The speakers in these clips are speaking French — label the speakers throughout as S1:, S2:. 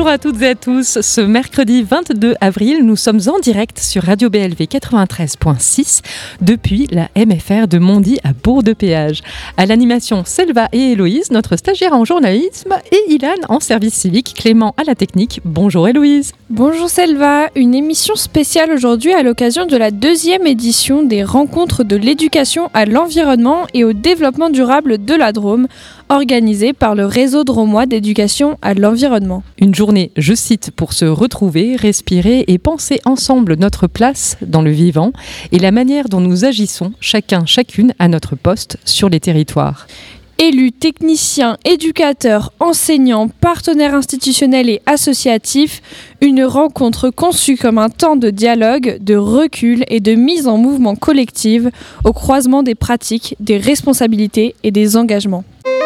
S1: à toutes et à tous. Ce mercredi 22 avril, nous sommes en direct sur Radio BLV 93.6 depuis la MFR de Mondy à Bourg-de-Péage. À l'animation, Selva et Héloïse, notre stagiaire en journalisme, et Ilan en service civique, Clément à la technique. Bonjour Héloïse.
S2: Bonjour Selva, une émission spéciale aujourd'hui à l'occasion de la 2e édition des rencontres de l'éducation à l'environnement et au développement durable de la Drôme, organisée par le réseau drômois d'éducation à l'environnement.
S1: Une journée, je cite, pour se retrouver, respirer et penser ensemble notre place dans le vivant et la manière dont nous agissons, chacune à notre poste sur les territoires.
S2: Élus, techniciens, éducateurs, enseignants, partenaires institutionnels et associatifs, une rencontre conçue comme un temps de dialogue, de recul et de mise en mouvement collective au croisement des pratiques, des responsabilités et des engagements.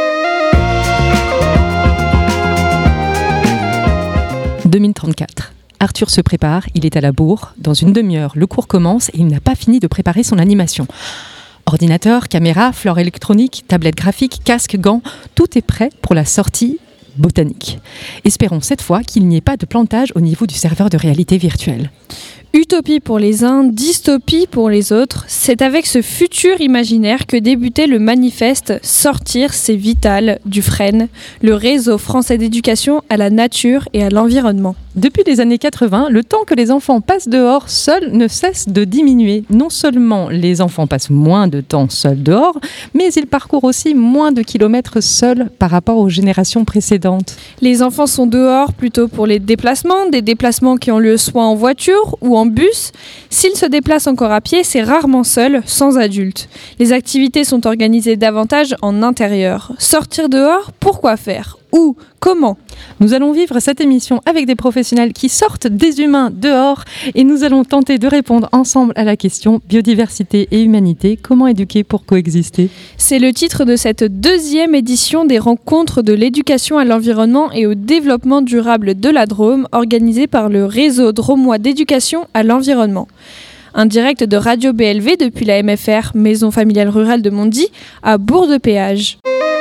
S2: «
S1: 2034. Arthur se prépare, il est à la bourre. Dans une demi-heure, le cours commence et il n'a pas fini de préparer son animation. Ordinateur, caméra, fleur électronique, tablette graphique, casque, gants, tout est prêt pour la sortie botanique. Espérons cette fois qu'il n'y ait pas de plantage au niveau du serveur de réalité virtuelle.
S2: Utopie pour les uns, dystopie pour les autres, c'est avec ce futur imaginaire que débutait le manifeste « Sortir, c'est vital » du FREN, le réseau français d'éducation à la nature et à l'environnement.
S1: Depuis les années 80, le temps que les enfants passent dehors seuls ne cesse de diminuer. Non seulement les enfants passent moins de temps seuls dehors, mais ils parcourent aussi moins de kilomètres seuls par rapport aux générations précédentes.
S2: Les enfants sont dehors plutôt pour les déplacements, des déplacements qui ont lieu soit en voiture ou en bus. S'ils se déplacent encore à pied, c'est rarement seul, sans adultes. Les activités sont organisées davantage en intérieur. Sortir dehors, pourquoi faire ? Où ? Comment ?
S1: Nous allons vivre cette émission avec des professionnels qui sortent des humains dehors et nous allons tenter de répondre ensemble à la question biodiversité et humanité, comment éduquer pour coexister ?
S2: C'est le titre de cette 2e édition des rencontres de l'éducation à l'environnement et au développement durable de la Drôme, organisée par le réseau drômois d'éducation à l'environnement. Un direct de Radio BLV depuis la MFR, Maison familiale rurale de Mondy, à Bourg-de-Péage.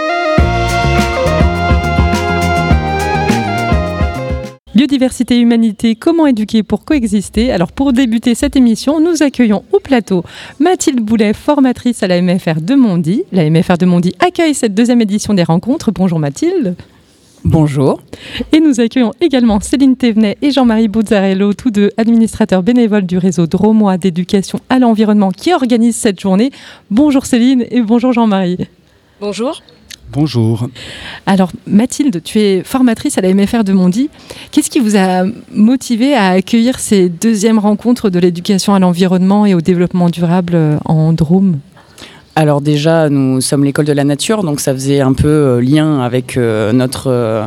S1: Biodiversité et humanité, comment éduquer pour coexister ? Alors pour débuter cette émission, nous accueillons au plateau Mathilde Boulet, formatrice à la MFR de Mondy. La MFR de Mondy accueille cette 2e édition des rencontres. Bonjour Mathilde.
S3: Bonjour.
S1: Et nous accueillons également Céline Thévenet et Jean-Marie Buzzarello, tous deux administrateurs bénévoles du réseau drômois d'éducation à l'environnement qui organise cette journée. Bonjour Céline et bonjour Jean-Marie.
S4: Bonjour.
S3: Bonjour.
S1: Alors Mathilde, tu es formatrice à la MFR de Mondy. Qu'est-ce qui vous a motivé à accueillir ces 2e rencontres de l'éducation à l'environnement et au développement durable en Drôme ?
S3: Alors déjà, nous sommes l'école de la nature, donc ça faisait un peu lien avec notre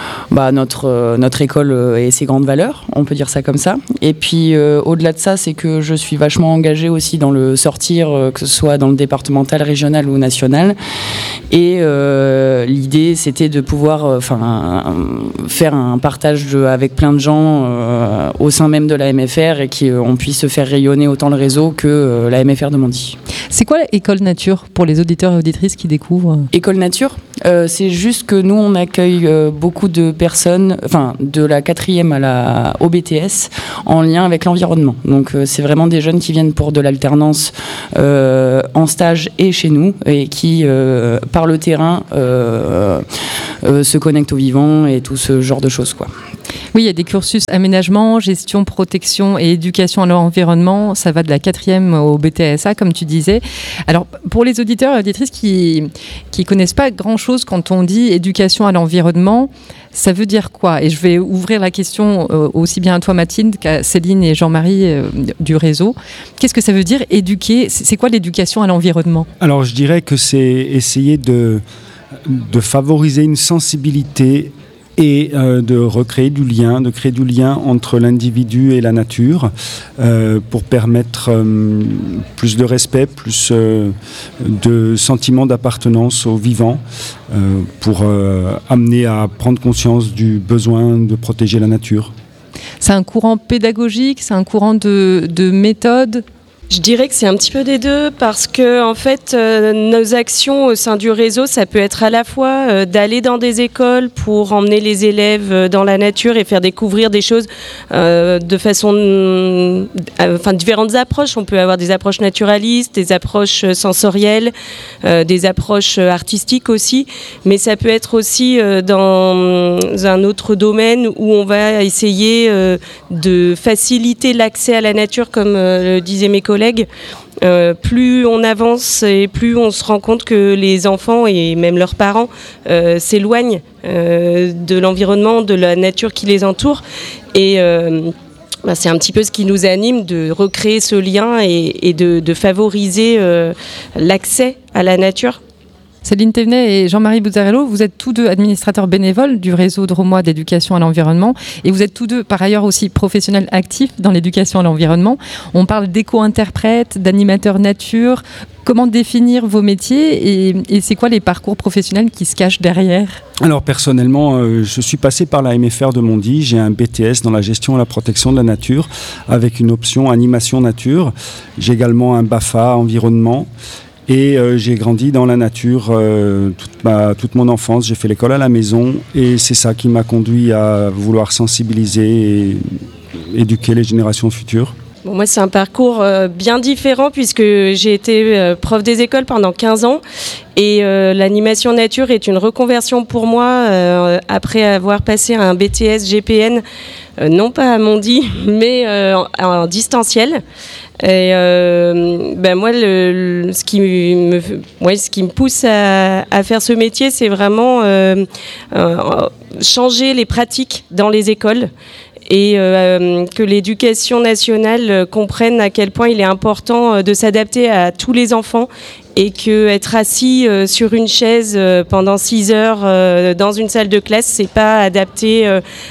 S3: école et ses grandes valeurs, on peut dire ça comme ça. Et puis au-delà de ça, c'est que je suis vachement engagée aussi dans le sortir, que ce soit dans le départemental, régional ou national. Et l'idée, c'était de pouvoir faire un partage avec plein de gens au sein même de la MFR et qu'on puisse faire rayonner autant le réseau que la MFR de Mondy.
S1: C'est quoi l'école nature pour les auditeurs et auditrices qui découvrent ?
S3: École nature, c'est juste que nous, on accueille beaucoup de personnes, de la 4e au BTS, en lien avec l'environnement. Donc c'est vraiment des jeunes qui viennent pour de l'alternance en stage et chez nous, et qui, par le terrain, se connectent au vivant et tout ce genre de choses, quoi.
S1: Oui, il y a des cursus aménagement, gestion, protection et éducation à l'environnement. Ça va de la 4e au BTSA, comme tu disais. Alors, pour les auditeurs et auditrices qui connaissent pas grand-chose quand on dit éducation à l'environnement, ça veut dire quoi ? Et je vais ouvrir la question aussi bien à toi, Mathilde, qu'à Céline et Jean-Marie du réseau. Qu'est-ce que ça veut dire éduquer ? C'est quoi l'éducation à l'environnement ?
S5: Alors, je dirais que c'est essayer de favoriser une sensibilité et de recréer du lien, de créer du lien entre l'individu et la nature pour permettre plus de respect, plus de sentiment d'appartenance au vivant, pour amener à prendre conscience du besoin de protéger la nature.
S1: C'est un courant pédagogique, c'est un courant de méthode ?
S4: Je dirais que c'est un petit peu des deux parce que en fait nos actions au sein du réseau, ça peut être à la fois d'aller dans des écoles pour emmener les élèves dans la nature et faire découvrir des choses de façon différentes approches. On peut avoir des approches naturalistes, des approches sensorielles, des approches artistiques aussi, mais ça peut être aussi dans un autre domaine où on va essayer de faciliter l'accès à la nature, comme le disaient mes collègues. Plus on avance et plus on se rend compte que les enfants et même leurs parents s'éloignent de l'environnement, de la nature qui les entoure. Et c'est un petit peu ce qui nous anime, de recréer ce lien et de favoriser l'accès à la nature.
S1: Céline Thévenet et Jean-Marie Buzzarello, vous êtes tous deux administrateurs bénévoles du réseau Drômois d'éducation à l'environnement et vous êtes tous deux par ailleurs aussi professionnels actifs dans l'éducation à l'environnement. On parle d'éco-interprètes, d'animateurs nature. Comment définir vos métiers et c'est quoi les parcours professionnels qui se cachent derrière ?
S5: Alors personnellement, je suis passé par la MFR de Mondy. J'ai un BTS dans la gestion et la protection de la nature avec une option animation nature. J'ai également un BAFA environnement. Et j'ai grandi dans la nature toute mon enfance. J'ai fait l'école à la maison et c'est ça qui m'a conduit à vouloir sensibiliser et éduquer les générations futures.
S4: Bon, moi, c'est un parcours bien différent puisque j'ai été prof des écoles pendant 15 ans et l'animation nature est une reconversion pour moi après avoir passé un BTS GPN, non pas à Mondy, mais en distanciel. Et moi, ce qui me pousse à faire ce métier, c'est vraiment changer les pratiques dans les écoles et que l'éducation nationale comprenne à quel point il est important de s'adapter à tous les enfants et qu'être assis sur une chaise pendant 6 heures dans une salle de classe, c'est pas adapté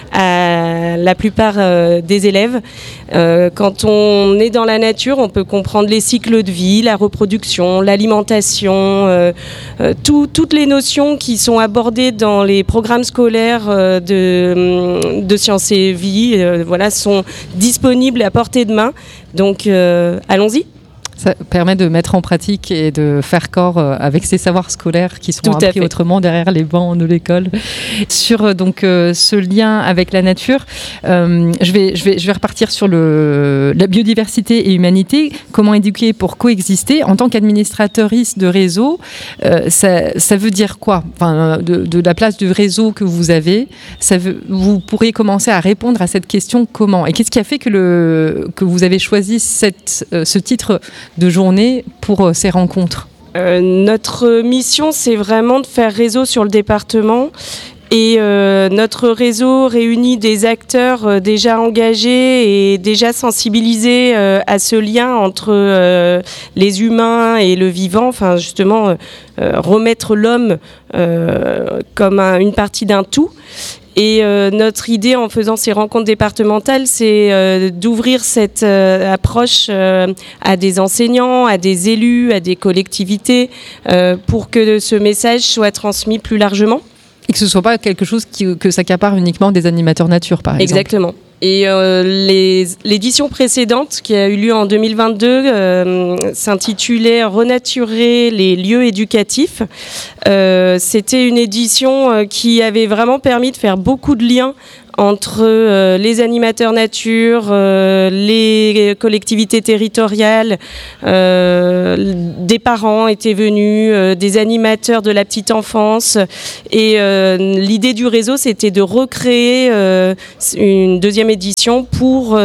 S4: à la plupart des élèves. Quand on est dans la nature, on peut comprendre les cycles de vie, la reproduction, l'alimentation, toutes les notions qui sont abordées dans les programmes scolaires de sciences et vie, sont disponibles à portée de main. Donc, allons-y.
S1: Ça permet de mettre en pratique et de faire corps avec ces savoirs scolaires qui sont appris autrement derrière les bancs de l'école. Sur ce lien avec la nature, je vais repartir sur la biodiversité et humanité. Comment éduquer pour coexister en tant qu'administratrice de réseau, ça veut dire quoi ? Enfin, de la place du réseau que vous avez, vous pourriez commencer à répondre à cette question comment ? Et qu'est-ce qui a fait que vous avez choisi ce titre de journée pour ces rencontres ?
S4: Notre mission, c'est vraiment de faire réseau sur le département. Et notre réseau réunit des acteurs déjà engagés et déjà sensibilisés à ce lien entre les humains et le vivant. Enfin, justement, remettre l'homme comme une partie d'un tout. Et notre idée en faisant ces rencontres départementales, c'est d'ouvrir cette approche à des enseignants, à des élus, à des collectivités, pour que ce message soit transmis plus largement.
S1: Et que ce ne soit pas quelque chose que s'accapare uniquement des animateurs nature, par exemple.
S4: Exactement. Et l'édition précédente, qui a eu lieu en 2022, s'intitulait « Renaturer les lieux éducatifs ». C'était une édition qui avait vraiment permis de faire beaucoup de liens entre les animateurs nature, les collectivités territoriales, des parents étaient venus, des animateurs de la petite enfance. Et l'idée du réseau, c'était de recréer une deuxième édition pour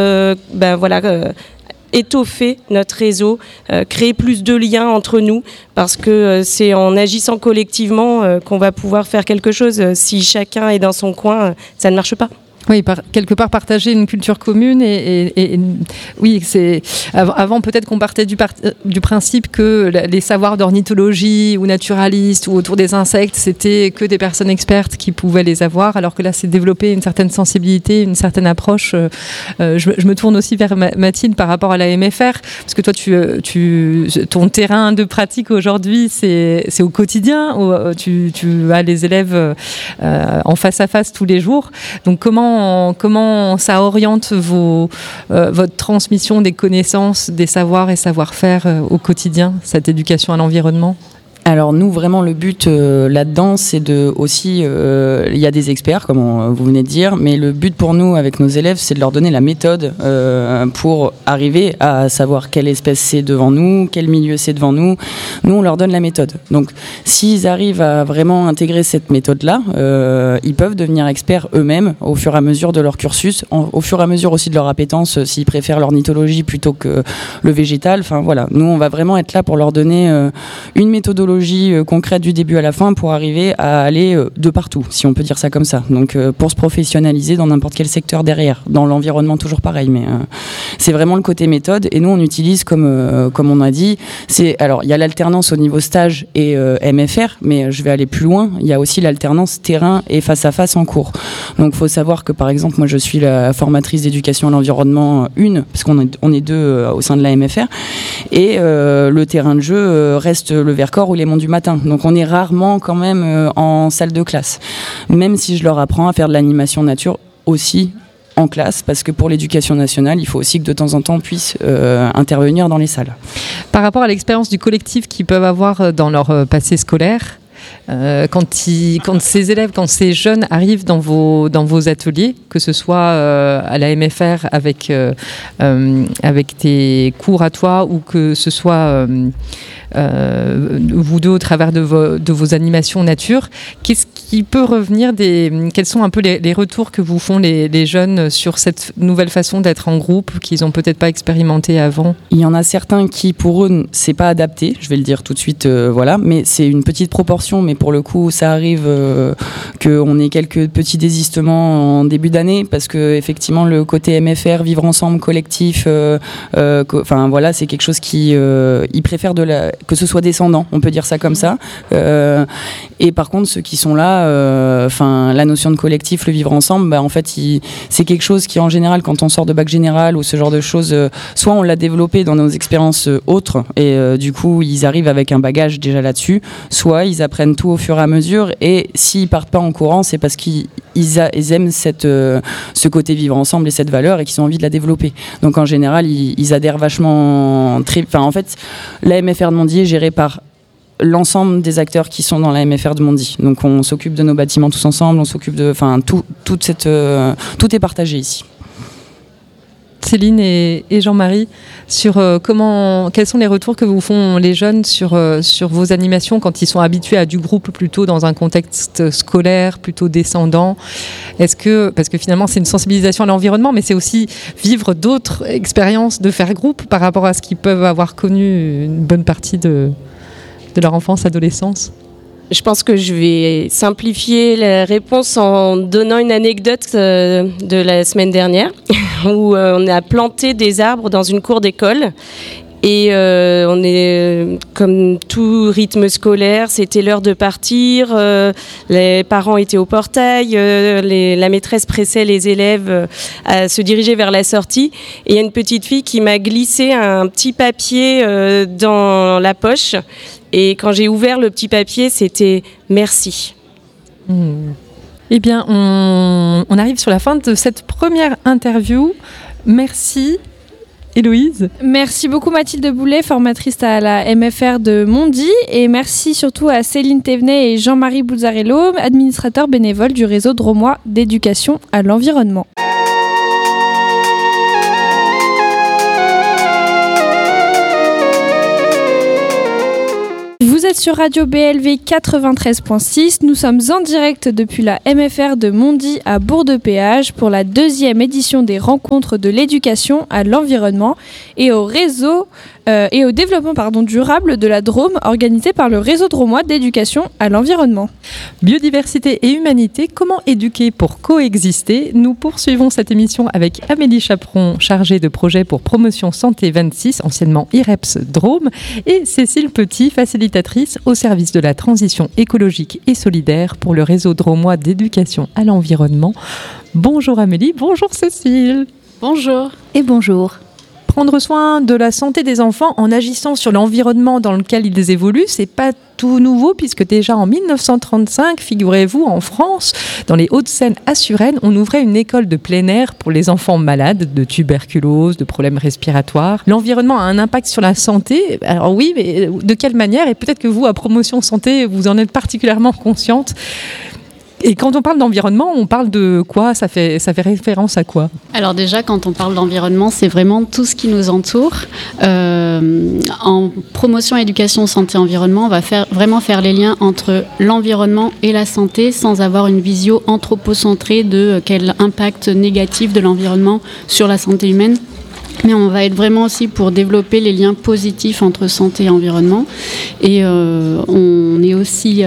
S4: étoffer notre réseau, créer plus de liens entre nous, parce que c'est en agissant collectivement qu'on va pouvoir faire quelque chose. Si chacun est dans son coin, ça ne marche pas.
S1: Oui, quelque part partager une culture commune et oui, c'est avant peut-être qu'on partait du principe que les savoirs d'ornithologie ou naturalistes ou autour des insectes, c'était que des personnes expertes qui pouvaient les avoir, alors que là c'est développer une certaine sensibilité, une certaine approche. Je me tourne aussi vers Mathilde par rapport à la MFR, parce que toi ton terrain de pratique aujourd'hui c'est au quotidien, tu as les élèves en face à face tous les jours. Donc comment comment ça oriente votre transmission des connaissances, des savoirs et savoir-faire au quotidien, cette éducation à l'environnement ?
S3: Alors nous, vraiment, le but là-dedans, c'est de aussi, il y a des experts, comme vous venez de dire, mais le but pour nous, avec nos élèves, c'est de leur donner la méthode pour arriver à savoir quelle espèce c'est devant nous, quel milieu c'est devant nous. Nous, on leur donne la méthode. Donc, s'ils arrivent à vraiment intégrer cette méthode-là, ils peuvent devenir experts eux-mêmes au fur et à mesure de leur cursus, au fur et à mesure aussi de leur appétence, s'ils préfèrent l'ornithologie plutôt que le végétal. Enfin, voilà. Nous, on va vraiment être là pour leur donner une méthodologie concrète du début à la fin pour arriver à aller de partout, si on peut dire ça comme ça. Donc pour se professionnaliser dans n'importe quel secteur derrière, dans l'environnement toujours pareil, mais c'est vraiment le côté méthode. Et nous on utilise comme on a dit, alors il y a l'alternance au niveau stage et MFR, mais je vais aller plus loin. Il y a aussi l'alternance terrain et face à face en cours. Donc faut savoir que par exemple moi je suis la formatrice d'éducation à l'environnement 1, parce qu'on est 2 au sein de la MFR, et le terrain de jeu reste le Vercors ou les Monts du Matin. Donc on est rarement quand même en salle de classe. Même si je leur apprends à faire de l'animation nature aussi en classe, parce que pour l'éducation nationale, il faut aussi que de temps en temps on puisse intervenir dans les salles.
S1: Par rapport à l'expérience du collectif qu'ils peuvent avoir dans leur passé scolaire, quand ces élèves, quand ces jeunes arrivent dans vos ateliers, que ce soit à la MFR avec tes cours à toi, ou que ce soit vous deux au travers de vos animations nature, qu'est-ce qui peut revenir quels sont un peu les retours que vous font les jeunes sur cette nouvelle façon d'être en groupe qu'ils n'ont peut-être pas expérimenté avant ?
S3: Il y en a certains qui, pour eux, c'est pas adapté, je vais le dire tout de suite, voilà, mais c'est une petite proportion, mais pour le coup, ça arrive qu'on ait quelques petits désistements en début d'année, parce que effectivement, le côté MFR, vivre ensemble, collectif, enfin voilà, c'est quelque chose qui ils préfèrent que ce soit descendant, on peut dire ça comme ça. Et par contre, ceux qui sont là, la notion de collectif, le vivre ensemble, en fait, c'est quelque chose qui, en général, quand on sort de bac général ou ce genre de choses, soit on l'a développé dans nos expériences autres, et du coup, ils arrivent avec un bagage déjà là-dessus, soit ils apprennent tout au fur et à mesure, et s'ils partent pas en courant, c'est parce qu'ils aiment ce côté vivre ensemble et cette valeur, et qu'ils ont envie de la développer. Donc en général, ils adhèrent vachement. En fait, la MFR de Mondy est gérée par l'ensemble des acteurs qui sont dans la MFR de Mondy. Donc on s'occupe de nos bâtiments tous ensemble, on s'occupe de, tout est partagé ici.
S1: Céline et Jean-Marie, sur quels sont les retours que vous font les jeunes sur vos animations quand ils sont habitués à du groupe plutôt dans un contexte scolaire, plutôt descendant. Parce que finalement c'est une sensibilisation à l'environnement, mais c'est aussi vivre d'autres expériences de faire groupe par rapport à ce qu'ils peuvent avoir connu une bonne partie de leur enfance, adolescence.
S4: Je pense que je vais simplifier la réponse en donnant une anecdote de la semaine dernière où on a planté des arbres dans une cour d'école. Et on est comme tout rythme scolaire, c'était l'heure de partir, les parents étaient au portail, la maîtresse pressait les élèves à se diriger vers la sortie. Et il y a une petite fille qui m'a glissé un petit papier dans la poche. Et quand j'ai ouvert le petit papier, c'était « Merci ».
S1: Eh bien, on arrive sur la fin de cette première interview. Merci. Héloïse.
S2: Merci beaucoup Mathilde Boulet, formatrice à la MFR de Mondy, et merci surtout à Céline Thévenet et Jean-Marie Buzzarello, administrateurs bénévoles du réseau Drômois d'éducation à l'environnement. Vous êtes sur Radio BLV 93.6, nous sommes en direct depuis la MFR de Mondy à Bourg-de-Péage pour la 2e édition des rencontres de l'éducation à l'environnement et au développement durable de la Drôme organisé par le réseau drômois d'éducation à l'environnement.
S1: Biodiversité et humanité, comment éduquer pour coexister ? Nous poursuivons cette émission avec Amélie Chaperon, chargée de projet pour Promotion Santé 26, anciennement IREPS Drôme, et Cécile Petit, facilitatrice au service de la transition écologique et solidaire pour le réseau drômois d'éducation à l'environnement. Bonjour Amélie, bonjour Cécile.
S6: Bonjour.
S7: Et bonjour.
S1: prendre soin de la santé des enfants en agissant sur l'environnement dans lequel ils évoluent, c'est pas tout nouveau, puisque déjà en 1935, figurez-vous, en France, dans les Hauts-de-Seine à Suresnes, on ouvrait une école de plein air pour les enfants malades de tuberculose, de problèmes respiratoires. L'environnement a un impact sur la santé. Alors oui, mais de quelle manière? Et peut-être que vous, à Promotion Santé, vous en êtes particulièrement consciente. Et quand on parle d'environnement, on parle de quoi? Ça fait référence à quoi?
S6: Alors déjà, quand on parle d'environnement, c'est vraiment tout ce qui nous entoure. En promotion, éducation, santé, environnement, on va vraiment faire les liens entre l'environnement et la santé sans avoir une vision anthropocentrée de quel impact négatif de l'environnement sur la santé humaine. Mais on va être vraiment aussi pour développer les liens positifs entre santé et environnement. Et on est aussi,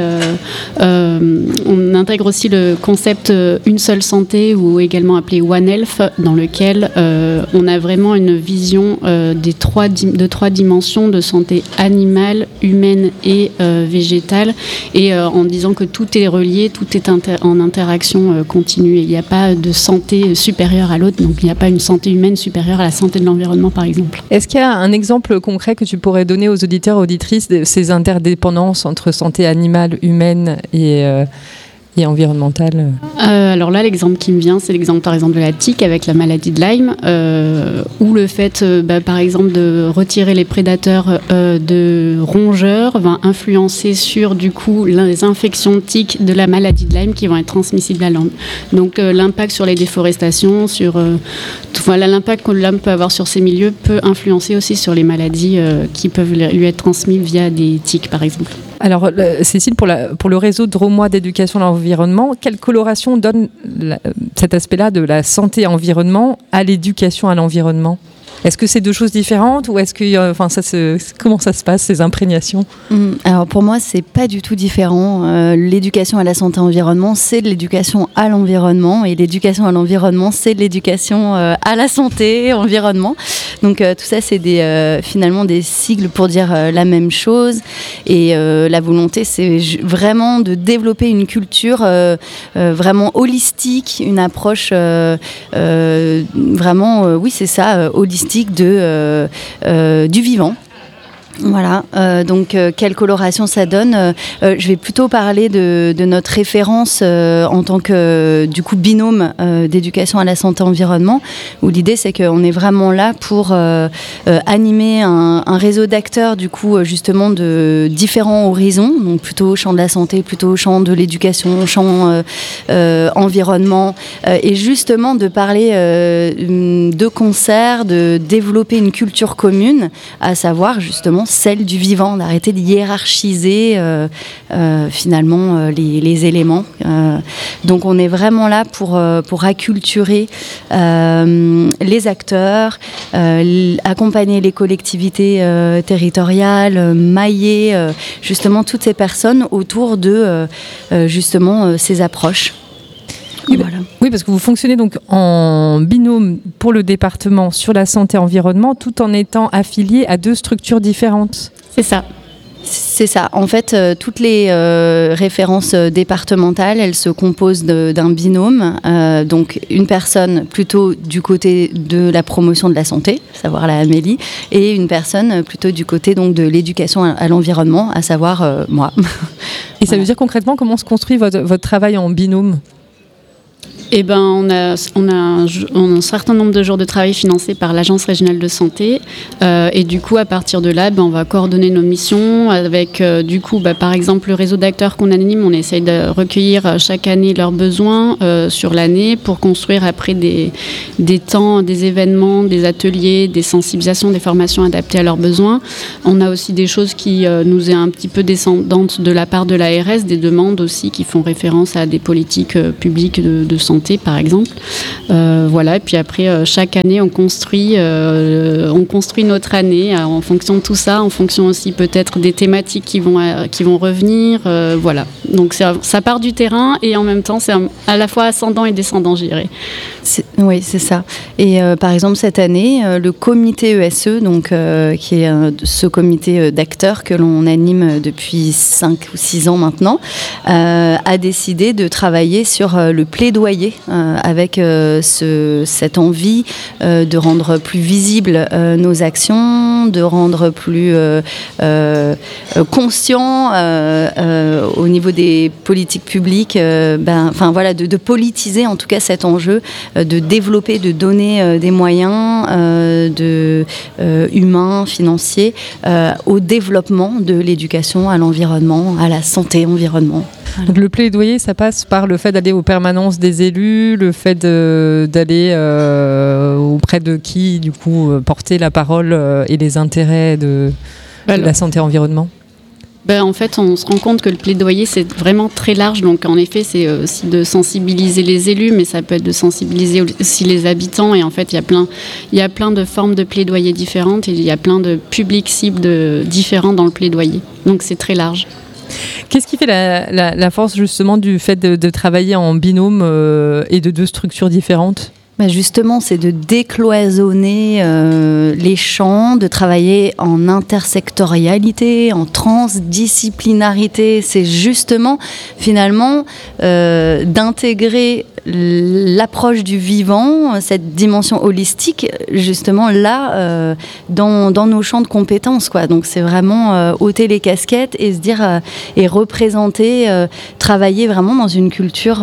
S6: on intègre aussi le concept Une seule santé, ou également appelé One Health, dans lequel on a vraiment une vision de trois dimensions de santé animale, humaine et végétale. Et en disant que tout est relié, tout est en interaction continue. Il n'y a pas de santé supérieure à l'autre, donc il n'y a pas une santé humaine supérieure à la santé de l'environnement, par exemple.
S1: Est-ce qu'il y a un exemple concret que tu pourrais donner aux auditeurs et auditrices de ces interdépendances entre santé animale, humaine et environnementale?
S6: Alors là, l'exemple qui me vient, c'est l'exemple par exemple de la tique avec la maladie de Lyme, où le fait, par exemple, de retirer les prédateurs de rongeurs va influencer sur du coup les infections de tiques de la maladie de Lyme qui vont être transmissibles à l'homme. Donc l'impact sur les déforestations, sur l'impact que l'homme peut avoir sur ces milieux peut influencer aussi sur les maladies qui peuvent lui être transmises via des tiques, par exemple.
S1: Alors, Cécile, pour le réseau Drômois d'éducation à l'environnement, quelle coloration donne cet aspect-là de la santé environnement à l'éducation à l'environnement? Est-ce que c'est deux choses différentes ou est-ce que, comment ça se passe, ces imprégnations?
S7: Alors pour moi, c'est pas du tout différent. L'éducation à la santé environnement, c'est de l'éducation à l'environnement, et l'éducation à l'environnement, c'est de l'éducation à la santé environnement. Donc tout ça, c'est finalement des sigles pour dire la même chose. Et la volonté, c'est vraiment de développer une culture vraiment holistique, une approche vraiment, oui, c'est ça, holistique du vivant. Voilà, donc quelle coloration ça donne? Je vais plutôt parler de notre référence en tant que du coup binôme d'éducation à la santé environnement, où l'idée c'est qu'on est vraiment là pour animer un réseau d'acteurs du coup justement de différents horizons, donc plutôt au champ de la santé, plutôt au champ de l'éducation, au champ environnement, et justement de parler de concert, de développer une culture commune, à savoir justement celle du vivant, d'arrêter de hiérarchiser finalement les éléments. Donc on est vraiment là pour acculturer les acteurs, accompagner les collectivités territoriales, mailler justement toutes ces personnes autour de justement ces approches.
S1: Oui, voilà. Oui, parce que vous fonctionnez donc en binôme pour le département sur la santé environnement, tout en étant affilié à deux structures différentes.
S6: C'est ça.
S7: C'est ça. En fait, toutes les références départementales, elles se composent d'un binôme. Donc, une personne plutôt du côté de la promotion de la santé, à savoir la Amélie, et une personne plutôt du côté donc, de l'éducation à l'environnement, à savoir moi.
S1: Et ça veut dire concrètement comment se construit votre travail en binôme ?
S6: Eh ben, on a un certain nombre de jours de travail financés par l'Agence régionale de santé. Et du coup, à partir de là, on va coordonner nos missions avec, du coup, par exemple, le réseau d'acteurs qu'on anime. On essaye de recueillir chaque année leurs besoins sur l'année pour construire après des temps, des événements, des ateliers, des sensibilisations, des formations adaptées à leurs besoins. On a aussi des choses qui nous est un petit peu descendantes de la part de l'ARS, des demandes aussi qui font référence à des politiques publiques de santé, par exemple. Voilà. Et puis après, chaque année, on construit notre année en fonction de tout ça, en fonction aussi peut-être des thématiques qui vont revenir. Voilà. Donc ça part du terrain et en même temps, c'est à la fois ascendant et descendant, je dirais.
S7: Oui, c'est ça. Et par exemple, cette année, le comité ESE, donc, qui est ce comité d'acteurs que l'on anime depuis 5 ou 6 ans maintenant, a décidé de travailler sur le plaidoyer créé avec cette envie de rendre plus visibles nos actions, de rendre plus conscients au niveau des politiques publiques, de politiser en tout cas cet enjeu, de développer, de donner des moyens humains, financiers, au développement de l'éducation à l'environnement, à la santé environnement. Voilà.
S1: Donc le plaidoyer, ça passe par le fait d'aller aux permanences des élus, le fait d'aller auprès de qui, du coup, porter la parole et les intérêts de la santé environnement.
S6: En fait, on se rend compte que le plaidoyer, c'est vraiment très large. Donc, en effet, c'est aussi de sensibiliser les élus, mais ça peut être de sensibiliser aussi les habitants. Et en fait, il y a plein de formes de plaidoyer différentes et il y a plein de publics cibles différents dans le plaidoyer. Donc, c'est très large.
S1: Qu'est-ce qui fait la force, justement, du fait de travailler en binôme et de deux structures différentes ?
S7: Justement, c'est de décloisonner les champs, de travailler en intersectorialité, en transdisciplinarité. C'est justement, finalement, d'intégrer l'approche du vivant, cette dimension holistique, justement là, dans nos champs de compétences, quoi. Donc c'est vraiment ôter les casquettes et se dire et représenter, travailler vraiment dans une culture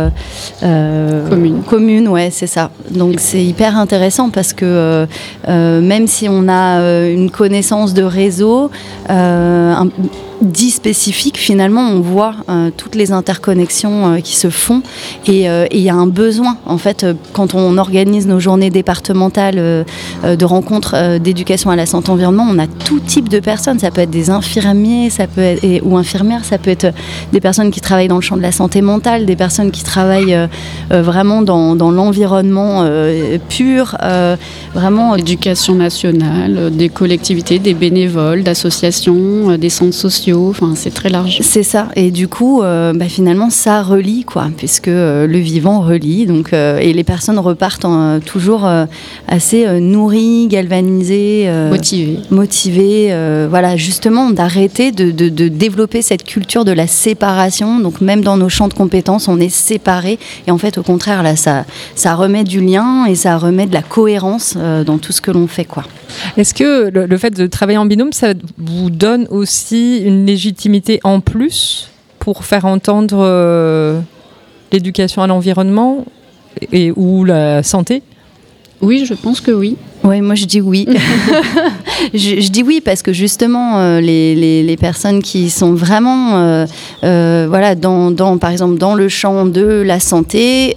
S7: commune, ouais, c'est ça. Donc c'est hyper intéressant parce que même si on a une connaissance de réseau dit spécifique, finalement on voit toutes les interconnexions qui se font et il y a un besoin en fait quand on organise nos journées départementales de rencontres d'éducation à la santé environnement, on a tout type de personnes, ça peut être des infirmiers, ça peut être, ou infirmières, ça peut être des personnes qui travaillent dans le champ de la santé mentale, des personnes qui travaillent vraiment dans l'environnement pur, vraiment
S6: l'éducation nationale, des collectivités, des bénévoles, d'associations, des centres sociaux. Enfin, c'est très large.
S7: C'est ça. Et du coup, finalement, ça relie, quoi, puisque le vivant relie. Donc, et les personnes repartent toujours assez nourries, galvanisées, motivées. Voilà, justement, d'arrêter de développer cette culture de la séparation. Donc, même dans nos champs de compétences, on est séparés. Et en fait, au contraire, là, ça remet du lien et ça remet de la cohérence dans tout ce que l'on fait, quoi.
S1: Est-ce que le fait de travailler en binôme, ça vous donne aussi une légitimité en plus pour faire entendre l'éducation à l'environnement ou la santé ?
S7: Oui, je pense que oui. Oui, moi je dis oui. je dis oui parce que justement les personnes qui sont vraiment par exemple dans le champ de la santé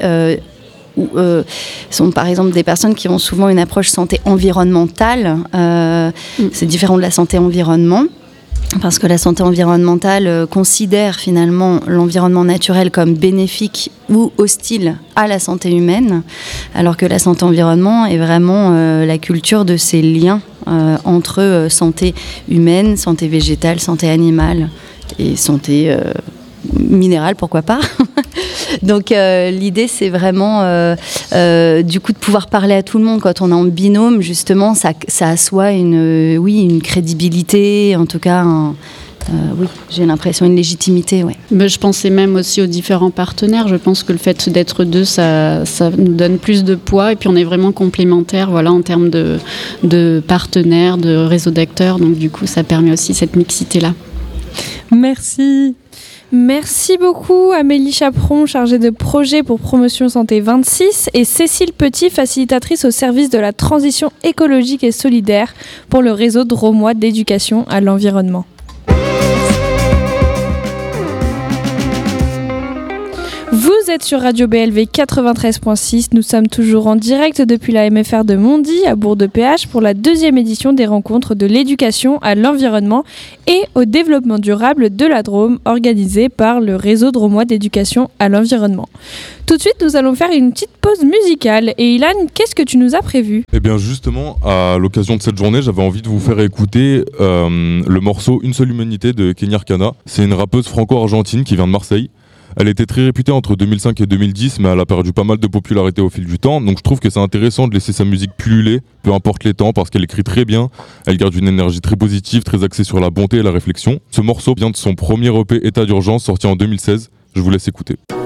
S7: sont par exemple des personnes qui ont souvent une approche santé environnementale. C'est différent de la santé environnement. Parce que la santé environnementale considère finalement l'environnement naturel comme bénéfique ou hostile à la santé humaine, alors que la santé environnement est vraiment la culture de ces liens entre santé humaine, santé végétale, santé animale et santé minérale, pourquoi pas. Donc l'idée c'est vraiment du coup de pouvoir parler à tout le monde quand on est en binôme, justement ça assoit une crédibilité, en tout cas oui, j'ai l'impression une légitimité, ouais.
S6: Mais je pensais même aussi aux différents partenaires. Je pense que le fait d'être deux, ça nous donne plus de poids et puis on est vraiment complémentaires, voilà, en termes de partenaires, de réseau d'acteurs. Donc du coup, ça permet aussi cette mixité-là.
S1: Merci.
S2: Merci beaucoup Amélie Chaperon, chargée de projet pour Promotion Santé 26, et Cécile Petit, facilitatrice au service de la transition écologique et solidaire pour le réseau drômois d'éducation à l'environnement. Vous êtes sur Radio BLV 93.6, nous sommes toujours en direct depuis la MFR de Mondy à Bourg-de-Péage pour la 2e édition des rencontres de l'éducation à l'environnement et au développement durable de la Drôme organisée par le réseau drômois d'éducation à l'environnement. Tout de suite, nous allons faire une petite pause musicale. Et Ilan, qu'est-ce que tu nous as prévu ?
S8: Eh bien justement, à l'occasion de cette journée, j'avais envie de vous faire écouter le morceau Une seule humanité de Kenya Arcana. C'est une rappeuse franco-argentine qui vient de Marseille. Elle était très réputée entre 2005 et 2010, mais elle a perdu pas mal de popularité au fil du temps. Donc je trouve que c'est intéressant de laisser sa musique pulluler, peu importe les temps, parce qu'elle écrit très bien. Elle garde une énergie très positive, très axée sur la bonté et la réflexion. Ce morceau vient de son premier EP État d'urgence, sorti en 2016. Je vous laisse écouter.